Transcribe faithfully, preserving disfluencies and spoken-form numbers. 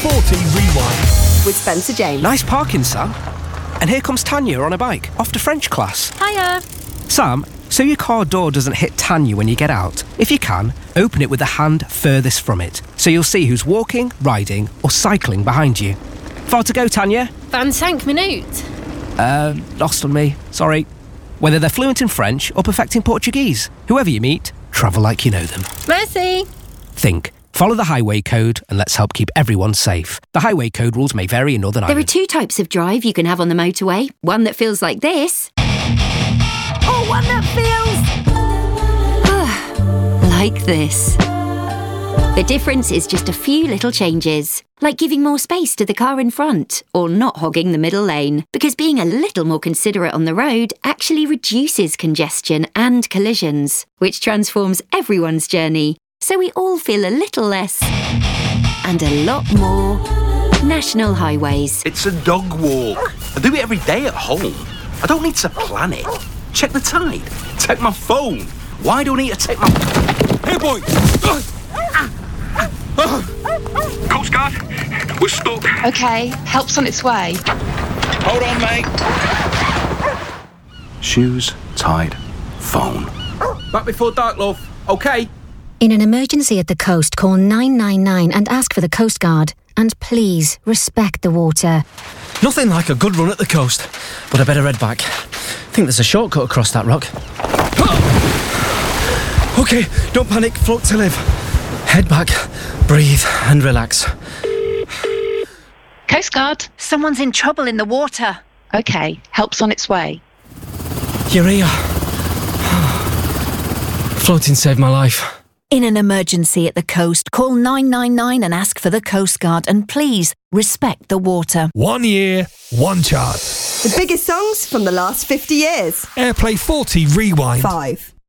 forty Rewind. With Spencer James. Nice parking, Sam. And here comes Tanya on a bike, off to French class. Hiya. Sam, so your car door doesn't hit Tanya when you get out. If you can, open it with the hand furthest from it, so you'll see who's walking, riding, or cycling behind you. Far to go, Tanya? vingt-cinq minutes. Uh, lost on me. Sorry. Whether they're fluent in French or perfecting Portuguese, whoever you meet, travel like you know them. Merci. Think. Follow the highway code and let's help keep everyone safe. The highway code rules may vary in Northern There are Ireland. two types of drive you can have on the motorway. One that feels like this. Or one that feels... like this. The difference is just a few little changes, like giving more space to the car in front, or not hogging the middle lane, because being a little more considerate on the road actually reduces congestion and collisions, which transforms everyone's journey, so we all feel a little less and a lot more National Highways. It's a dog walk. I do it every day at home. I don't need to plan it. Check the tide. Take my phone. Why do I need to take my... Hey, boy! Coast Guard, we're stuck. OK, help's on its way. Hold on, mate. Shoes, tide, phone. Back before dark, love. OK? In an emergency at the coast, call nine nine nine and ask for the Coast Guard. And please, respect the water. Nothing like a good run at the coast, but I better head back. I think there's a shortcut across that rock. OK, don't panic, float to live. Head back, breathe and relax. Coast Guard. Someone's in trouble in the water. OK, help's on its way. You're here. Floating saved my life. In an emergency at the coast, call nine nine nine and ask for the Coast Guard. And please, respect the water. One year, one chart. The biggest songs from the last fifty years. Airplay forty Rewind. Five.